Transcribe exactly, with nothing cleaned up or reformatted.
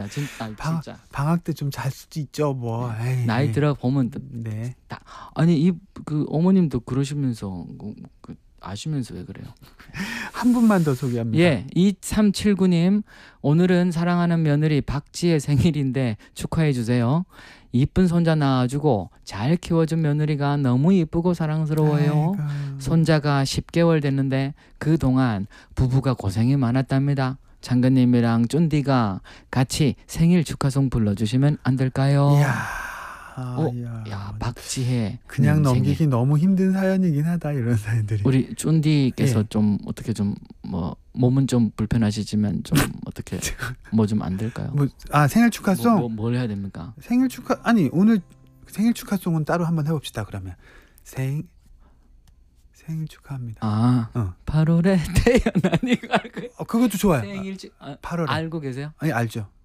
진, 아, 방, 진짜 방학 때 좀 잘 수도 있죠 뭐. 에이. 나이 들어 보면 네. 다, 아니 이 그 어머님도 그러시면서 그, 그 아시면서 왜 그래요? 한 분만 더 소개합니다. 예, 이삼칠구 님 오늘은 사랑하는 며느리 박지의 생일인데 축하해 주세요. 이쁜 손자 낳아주고 잘 키워준 며느리가 너무 이쁘고 사랑스러워요. 아이고. 손자가 십 개월 됐는데 그동안 부부가 고생이 많았답니다. 장관님이랑 쫀디가 같이 생일 축하송 불러주시면 안 될까요? 이야, 어, 이야. 야 박지혜 그냥 님 넘기기 생일. 너무 힘든 사연이긴 하다 이런 사연들이. 우리 쫀디께서 예. 좀 어떻게 좀 뭐 몸은 좀 불편하시지만 좀 어떻게 뭐 좀 안 될까요? 뭐, 아 생일 축하송. 뭐, 뭐, 뭘 해야 됩니까? 생일 축하 아니 오늘 생일 축하송은 따로 한번 해봅시다. 그러면 생 생일 축하합니다. 아 어. 팔월에 태어나니까 어, 그것도 좋아요. 생일 축 아, 팔월에. 알고 계세요? 아니 알죠.